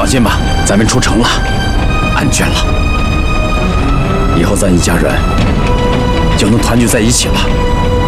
心吧，咱们出城了，安全了。以后咱一家人就能团聚在一起了。